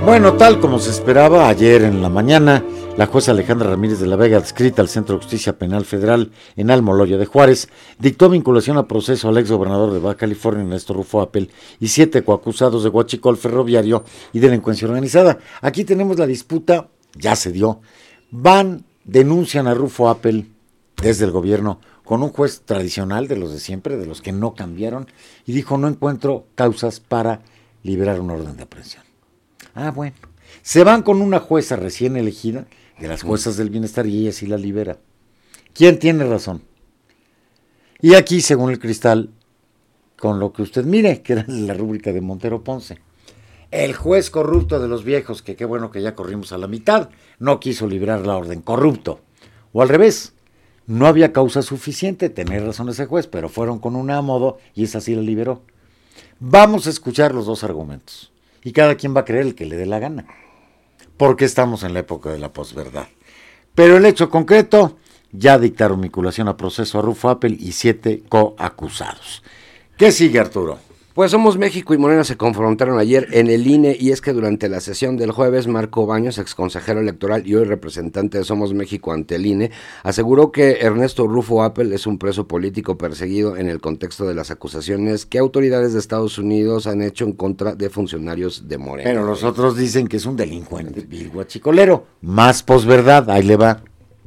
Bueno, tal como se esperaba, ayer en la mañana, la jueza Alejandra Ramírez de la Vega, adscrita al Centro de Justicia Penal Federal en Almoloya de Juárez, dictó vinculación a proceso al exgobernador de Baja California, Ernesto Rufo Appel, y 7 coacusados de huachicol ferroviario y delincuencia organizada. Aquí tenemos la disputa, ya se dio. Denuncian a Rufo Appel desde el gobierno con un juez tradicional de los de siempre, de los que no cambiaron, y dijo: no encuentro causas para liberar una orden de aprehensión. Bueno, se van con una jueza recién elegida, de las juezas del bienestar, y ella sí la libera. ¿Quién tiene razón? Y aquí, según el Cristal, con lo que usted mire, que era la rúbrica de Montero Ponce, el juez corrupto de los viejos, que qué bueno que ya corrimos a la mitad, no quiso liberar la orden, corrupto. O al revés, no había causa suficiente, tenía razón ese juez, pero fueron con una a modo y esa sí la liberó. Vamos a escuchar los dos argumentos. Y cada quien va a creer el que le dé la gana, porque estamos en la época de la posverdad. Pero el hecho concreto, ya dictaron vinculación a proceso a Rufo Appel y 7 coacusados. ¿Qué sigue, Arturo? Pues Somos México y Morena se confrontaron ayer en el INE, y es que durante la sesión del jueves, Marco Baños, exconsejero electoral y hoy representante de Somos México ante el INE, aseguró que Ernesto Rufo Appel es un preso político perseguido en el contexto de las acusaciones que autoridades de Estados Unidos han hecho en contra de funcionarios de Morena. Pero los otros dicen que es un delincuente vil guachicolero. Más posverdad, ahí le va.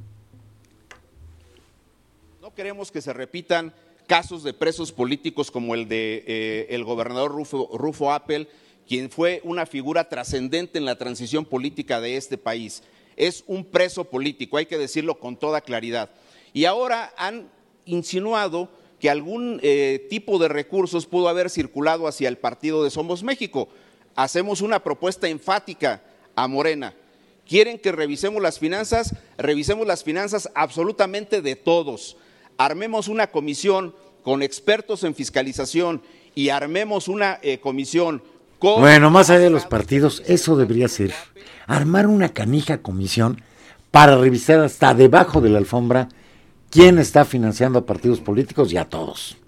No queremos que se repitan casos de presos políticos como el de el gobernador Rufo Appel, quien fue una figura trascendente en la transición política de este país. Es un preso político, hay que decirlo con toda claridad. Y ahora han insinuado que algún tipo de recursos pudo haber circulado hacia el partido de Somos México. Hacemos una propuesta enfática a Morena. ¿Quieren que revisemos las finanzas? Revisemos las finanzas absolutamente de todos. Armemos una comisión con expertos en fiscalización y armemos una comisión con... Bueno, más allá de los partidos, eso debería ser. Armar una canija comisión para revisar hasta debajo de la alfombra quién está financiando a partidos políticos y a todos.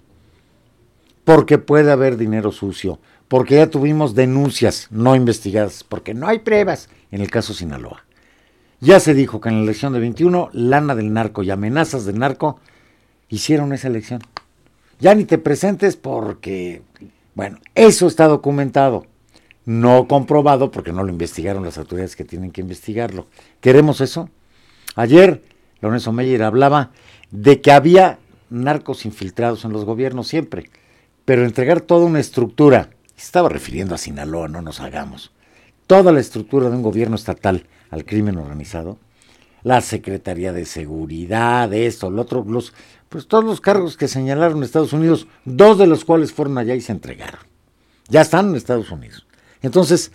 Porque puede haber dinero sucio, porque ya tuvimos denuncias no investigadas, porque no hay pruebas en el caso Sinaloa. Ya se dijo que en la elección de 21, lana del narco y amenazas del narco hicieron esa elección. Ya ni te presentes porque, bueno, eso está documentado, no comprobado porque no lo investigaron las autoridades que tienen que investigarlo. ¿Queremos eso? Ayer, Lorenzo Meyer hablaba de que había narcos infiltrados en los gobiernos siempre, pero entregar toda una estructura, estaba refiriendo a Sinaloa, no nos hagamos, toda la estructura de un gobierno estatal al crimen organizado, la Secretaría de Seguridad, esto, lo otro, pues todos los cargos que señalaron en Estados Unidos, 2 de los cuales fueron allá y se entregaron. Ya están en Estados Unidos. Entonces,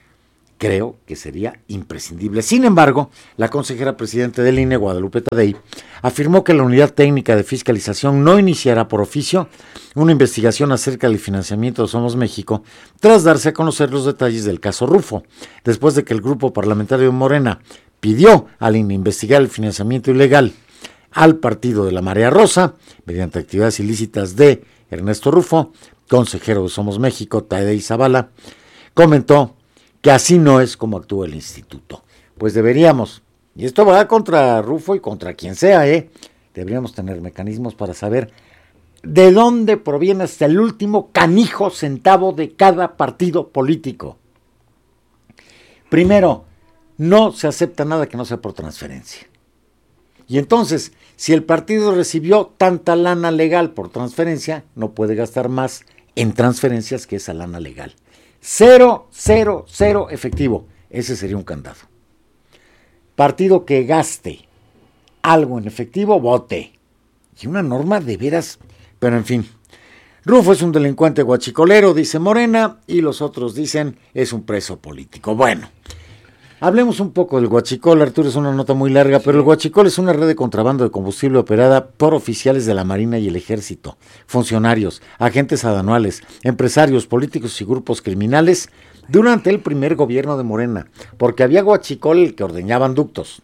creo que sería imprescindible. Sin embargo, la consejera presidente del INE, Guadalupe Tadei, afirmó que la Unidad Técnica de Fiscalización no iniciará por oficio una investigación acerca del financiamiento de Somos México, tras darse a conocer los detalles del caso Rufo, después de que el grupo parlamentario de Morena pidió al INE investigar el financiamiento ilegal al partido de la Marea Rosa, mediante actividades ilícitas de Ernesto Rufo. Consejero de Somos México, Tadei Zavala, comentó que así no es como actúa el instituto. Pues deberíamos, y esto va contra Rufo y contra quien sea, deberíamos tener mecanismos para saber de dónde proviene hasta el último canijo centavo de cada partido político. Primero, no se acepta nada que no sea por transferencia. Y entonces, si el partido recibió tanta lana legal por transferencia, no puede gastar más en transferencias que esa lana legal. 0, 0, 0 efectivo. Ese sería un candado. Partido que gaste algo en efectivo, vote. Y una norma de veras, pero en fin. Rufo es un delincuente guachicolero, dice Morena, y los otros dicen es un preso político. Bueno, hablemos un poco del huachicol, Arturo, es una nota muy larga, pero el huachicol es una red de contrabando de combustible operada por oficiales de la Marina y el Ejército, funcionarios, agentes aduanales, empresarios, políticos y grupos criminales durante el primer gobierno de Morena, porque había huachicol que ordeñaban ductos.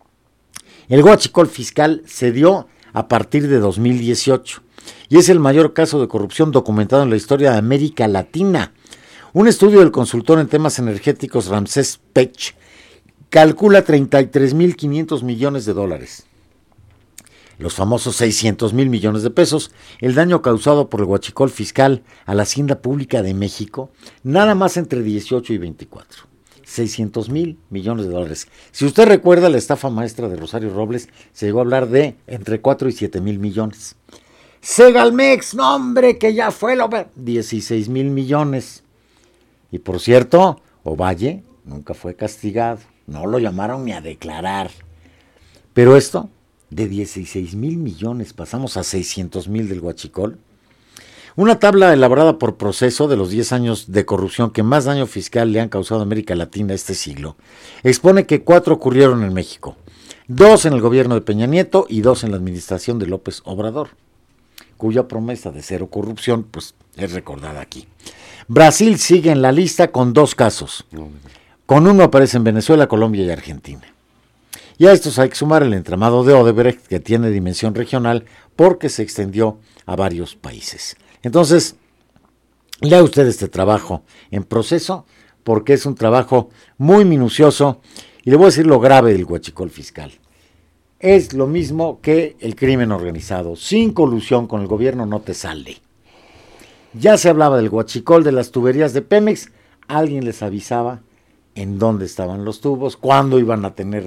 El huachicol fiscal se dio a partir de 2018 y es el mayor caso de corrupción documentado en la historia de América Latina. Un estudio del consultor en temas energéticos Ramsés Pech calcula 33.500 millones de dólares, los famosos 600,000 millones de pesos, el daño causado por el huachicol fiscal a la Hacienda Pública de México, nada más entre 18 y 24. 600,000 millones de dólares. Si usted recuerda la estafa maestra de Rosario Robles, se llegó a hablar de entre 4 y 7,000 millones. Segalmex, no hombre, que ya fue 16,000 millones. Y por cierto, Ovalle nunca fue castigado, no lo llamaron ni a declarar. Pero esto, de 16,000 millones pasamos a 600,000 del huachicol. Una tabla elaborada por Proceso de los 10 años de corrupción que más daño fiscal le han causado a América Latina este siglo, expone que 4 ocurrieron en México, 2 en el gobierno de Peña Nieto y 2 en la administración de López Obrador, cuya promesa de cero corrupción pues es recordada aquí. Brasil sigue en la lista con 2 casos, con uno aparecen Venezuela, Colombia y Argentina. Y a estos hay que sumar el entramado de Odebrecht, que tiene dimensión regional porque se extendió a varios países. Entonces, lea usted este trabajo en Proceso, porque es un trabajo muy minucioso, y le voy a decir lo grave del huachicol fiscal. Es lo mismo que el crimen organizado. Sin colusión con el gobierno no te sale. Ya se hablaba del huachicol de las tuberías de Pemex, alguien les avisaba en dónde estaban los tubos, cuándo iban a tener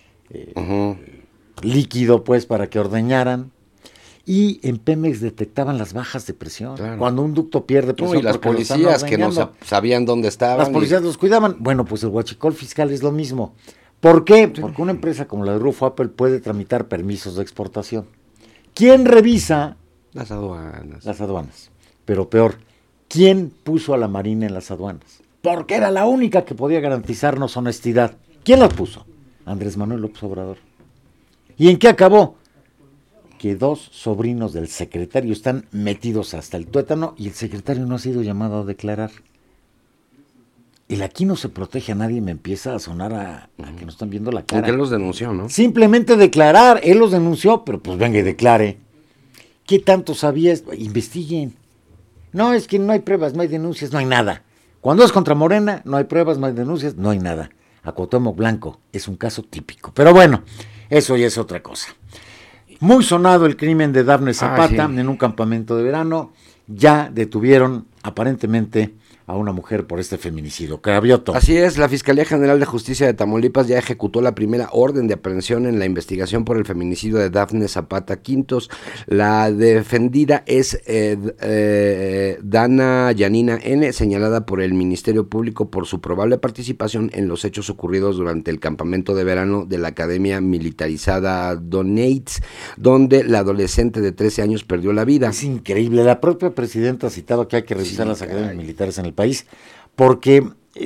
líquido pues para que ordeñaran. Y en Pemex detectaban las bajas de presión. Claro. Cuando un ducto pierde presión. Y las policías que no sabían dónde estaban. Las policías los cuidaban. Bueno, pues el huachicol fiscal es lo mismo. ¿Por qué? Sí. Porque una empresa como la de Rufo Apple puede tramitar permisos de exportación. ¿Quién revisa? Las aduanas. Las aduanas. Pero peor, ¿quién puso a la Marina en las aduanas? Porque era la única que podía garantizarnos honestidad. ¿Quién las puso? Andrés Manuel López Obrador. ¿Y en qué acabó? Que 2 sobrinos del secretario están metidos hasta el tuétano y el secretario no ha sido llamado a declarar. El aquí no se protege a nadie, me empieza a sonar a que no están viendo la cara. Porque él los denunció, ¿no? Simplemente declarar, él los denunció, pero pues venga y declare. ¿Qué tanto sabías? Investiguen. No, es que no hay pruebas, no hay denuncias, no hay nada. Cuando es contra Morena, no hay pruebas, no hay denuncias, no hay nada. A Cuauhtémoc Blanco es un caso típico. Pero bueno, eso ya es otra cosa. Muy sonado el crimen de Dafne Zapata en un campamento de verano. Ya detuvieron aparentemente a una mujer por este feminicidio. Cravioto. Así es, la Fiscalía General de Justicia de Tamaulipas ya ejecutó la primera orden de aprehensión en la investigación por el feminicidio de Dafne Zapata Quintos. La defendida es Dana Yanina N., señalada por el Ministerio Público por su probable participación en los hechos ocurridos durante el campamento de verano de la Academia Militarizada Donates, donde la adolescente de 13 años perdió la vida. Es increíble, la propia presidenta citaba que hay que revisar las academias militares en el país, porque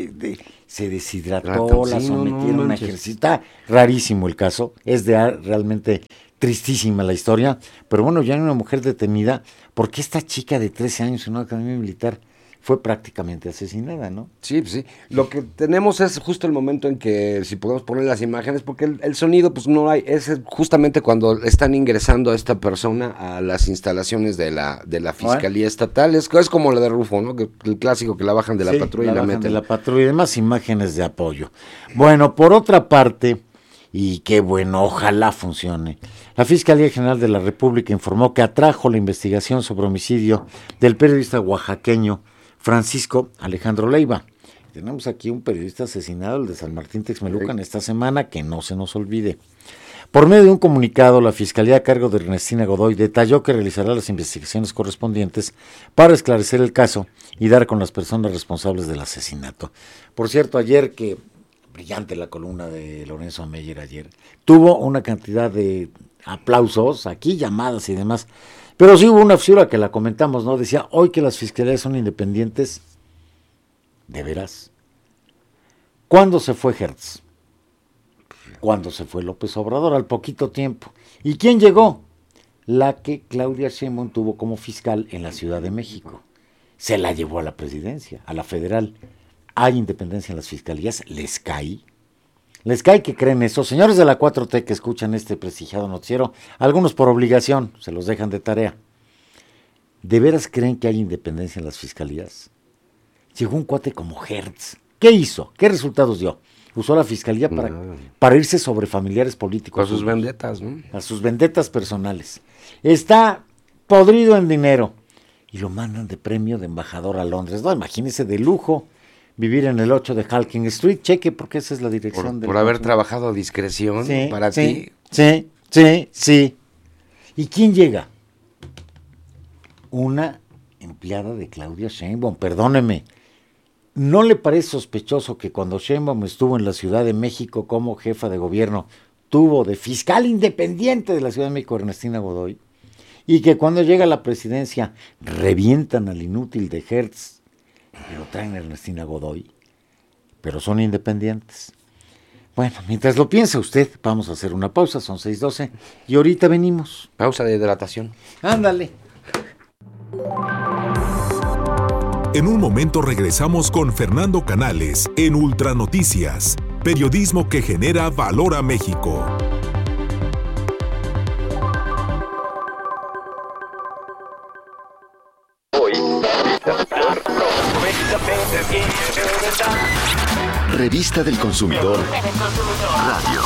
se deshidrató, la sometieron a ejercicio. Está rarísimo el caso, es realmente tristísima la historia, pero bueno, ya hay una mujer detenida, porque esta chica de 13 años en una academia militar fue prácticamente asesinada, ¿no? Sí, pues sí. Lo que tenemos es justo el momento en que, si podemos poner las imágenes, porque el sonido, pues no hay, es justamente cuando están ingresando a esta persona a las instalaciones de la Fiscalía Estatal. Es como la de Rufo, ¿no? Que el clásico que la bajan de la patrulla y la meten. De la patrulla y demás imágenes de apoyo. Bueno, por otra parte, y qué bueno, ojalá funcione, la Fiscalía General de la República informó que atrajo la investigación sobre homicidio del periodista oaxaqueño Francisco Alejandro Leiva. Tenemos aquí un periodista asesinado, el de San Martín Texmelucan, esta semana, que no se nos olvide. Por medio de un comunicado, la Fiscalía a cargo de Ernestina Godoy detalló que realizará las investigaciones correspondientes para esclarecer el caso y dar con las personas responsables del asesinato. Por cierto, ayer, que brillante la columna de Lorenzo Meyer ayer, tuvo una cantidad de aplausos, aquí llamadas y demás. Pero sí hubo una figura que la comentamos, ¿no? Decía, hoy que las fiscalías son independientes, ¿de veras? ¿Cuándo se fue Hertz? ¿Cuándo se fue López Obrador? Al poquito tiempo. ¿Y quién llegó? La que Claudia Sheinbaum tuvo como fiscal en la Ciudad de México. Se la llevó a la presidencia, a la federal. ¿Hay independencia en las fiscalías? ¿Les cae? ¿Les cae que creen eso? Señores de la 4T que escuchan este prestigiado noticiero, algunos por obligación, se los dejan de tarea. ¿De veras creen que hay independencia en las fiscalías? llegó un cuate como Hertz. ¿Qué hizo? ¿Qué resultados dio? Usó la fiscalía para irse sobre familiares políticos. Con sus vendetas, ¿no? A sus vendetas personales. Está podrido en dinero. Y lo mandan de premio de embajador a Londres. No, imagínese de lujo vivir en el 8 de Halking Street. Cheque, porque esa es la dirección del... Por haber trabajado a discreción para ti. Sí. ¿Y quién llega? Una empleada de Claudia Sheinbaum. Perdóneme. ¿No le parece sospechoso que cuando Sheinbaum estuvo en la Ciudad de México como jefa de gobierno, tuvo de fiscal independiente de la Ciudad de México Ernestina Godoy? Y que cuando llega a la presidencia revientan al inútil de Hertz y lo traen a Ernestina Godoy, pero son independientes. Bueno, mientras lo piensa usted, vamos a hacer una pausa, son 6:12 y ahorita venimos. Pausa de hidratación. Ándale. En un momento regresamos con Fernando Canales en Ultranoticias, periodismo que genera valor a México. Revista del Consumidor Radio.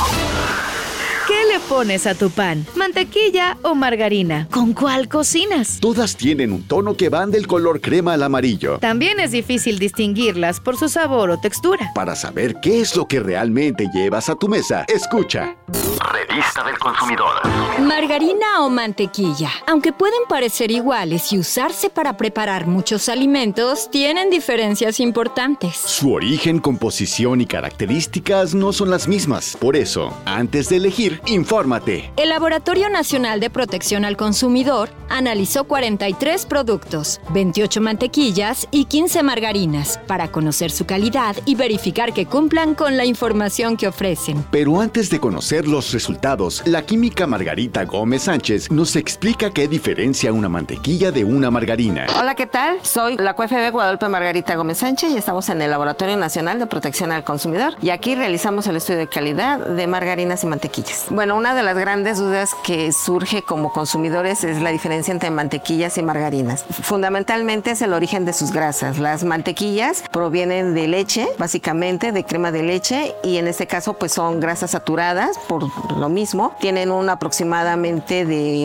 ¿Qué le pones a tu pan? ¿Mantequilla o margarina? ¿Con cuál cocinas? Todas tienen un tono que van del color crema al amarillo. También es difícil distinguirlas por su sabor o textura. Para saber qué es lo que realmente llevas a tu mesa, escucha. Revista del Consumidor. Margarina o mantequilla. Aunque pueden parecer iguales y usarse para preparar muchos alimentos, tienen diferencias importantes. Su origen, composición y características no son las mismas. Por eso, antes de elegir, infórmate. El Laboratorio Nacional de Protección al Consumidor analizó 43 productos, 28 mantequillas y 15 margarinas para conocer su calidad y verificar que cumplan con la información que ofrecen. Pero antes de conocer los resultados, la química Margarita Gómez Sánchez nos explica qué diferencia una mantequilla de una margarina. Hola, ¿qué tal? Soy la QFB Guadalupe Margarita Gómez Sánchez y estamos en el Laboratorio Nacional de Protección al Consumidor y aquí realizamos el estudio de calidad de margarinas y mantequillas. Bueno, una de las grandes dudas que surge como consumidores es la diferencia entre mantequillas y margarinas. Fundamentalmente es el origen de sus grasas. Las mantequillas provienen de leche, básicamente de crema de leche, y en este caso pues son grasas saturadas por lo mismo. Tienen un aproximadamente de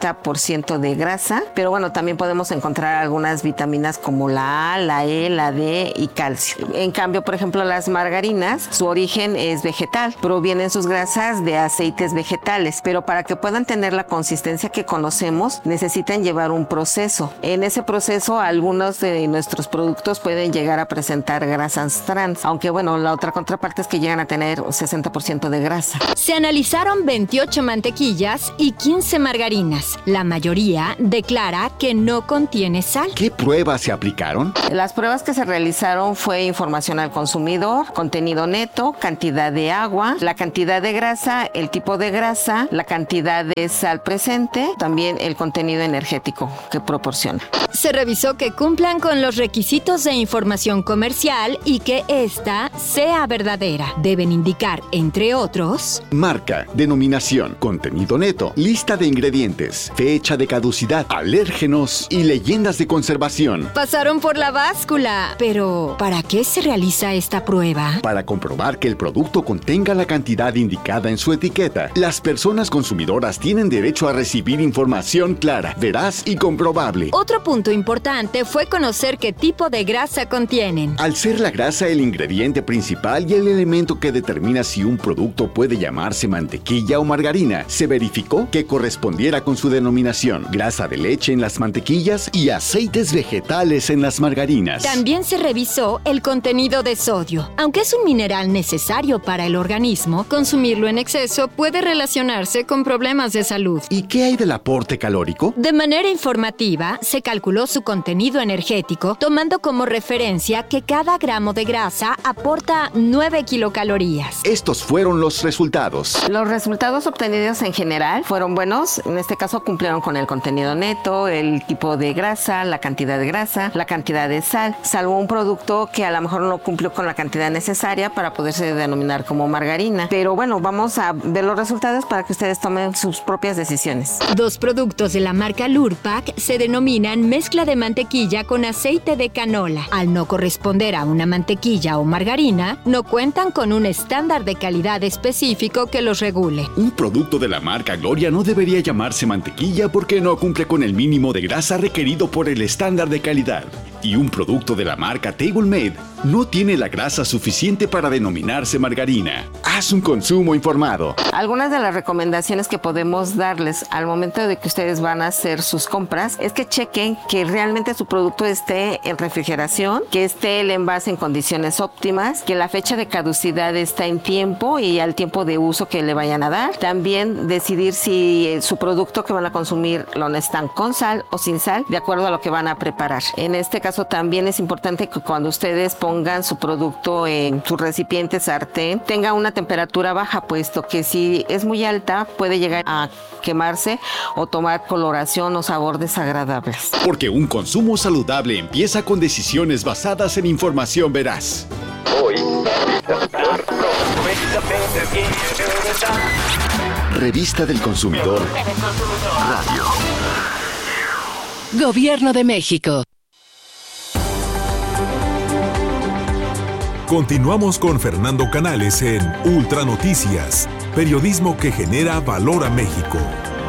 80% de grasa, pero bueno, también podemos encontrar algunas vitaminas como la A, la E, la D y calcio. En cambio, por ejemplo, las margarinas, su origen es vegetal. Provienen sus grasas de aceites vegetales, pero para que puedan tener la consistencia que conocemos, necesitan llevar un proceso. En ese proceso, algunos de nuestros productos pueden llegar a presentar grasas trans, aunque bueno, la otra contraparte es que llegan a tener 60% de grasa. Se analizaron 28 mantequillas y 15 margarinas. La mayoría declara que no contiene sal. ¿Qué pruebas se aplicaron? Las pruebas que se realizaron fue información al consumidor, contenido neto, cantidad de agua, la cantidad de grasa, el tipo de grasa, la cantidad de sal presente, también el contenido energético que proporciona. Se revisó que cumplan con los requisitos de información comercial y que ésta sea verdadera. Deben indicar, entre otros, marca, denominación, contenido neto, lista de ingredientes, fecha de caducidad, alérgenos y leyendas de conservación. Pasaron por la báscula. Pero, ¿para qué se realiza esta prueba? Para comprobar que el producto contenga la cantidad indicada en su etiqueta. Las personas consumidoras tienen derecho a recibir información clara, veraz y comprobable. Otro punto importante fue conocer qué tipo de grasa contienen. Al ser la grasa el ingrediente principal y el elemento que determina si un producto puede llamarse mantequilla o margarina, se verificó que correspondiera con su denominación: grasa de leche en las mantequillas y aceites vegetales en las margarinas. También se revisó el contenido de sodio. Aunque es un mineral necesario para el organismo, consumirlo en exceso puede relacionarse con problemas de salud. ¿Y qué hay del aporte calórico? De manera informativa, se calculó su contenido energético, tomando como referencia que cada gramo de grasa aporta 9 kilocalorías. Estos fueron los resultados. Los resultados obtenidos en general fueron buenos. En este caso cumplieron con el contenido neto, el tipo de grasa, la cantidad de grasa, la cantidad de sal, salvo un producto que a lo mejor no cumplió con la cantidad necesaria para poderse denominar como margarina. Pero bueno, vamos a ver los resultados para que ustedes tomen sus propias decisiones. 2 productos de la marca Lurpak se denominan mezcla de mantequilla con aceite de canola. Al no corresponder a una mantequilla o margarina, no cuentan con un estándar de calidad específico que los regule. Un producto de la marca Gloria no debería llamarse mantequilla porque no cumple con el mínimo de grasa requerido por el estándar de calidad. Y un producto de la marca Table Made no tiene la grasa suficiente para denominarse margarina. Haz un consumo informado. Algunas de las recomendaciones que podemos darles al momento de que ustedes van a hacer sus compras es que chequen que realmente su producto esté en refrigeración, que esté el envase en condiciones óptimas, que la fecha de caducidad está en tiempo y al tiempo de uso que le vayan a dar. También decidir si su producto que van a consumir lo necesitan con sal o sin sal, de acuerdo a lo que van a preparar. En este caso también es importante que cuando ustedes pongan su producto en su recipiente sartén, tenga una temperatura baja, puesto que si es muy alta puede llegar a quemarse o tomar coloración o sabor desagradables. Porque un consumo saludable empieza con decisiones basadas en información veraz. Revista del Consumidor Radio. Gobierno de México. Continuamos con Fernando Canales en Ultranoticias, periodismo que genera valor a México.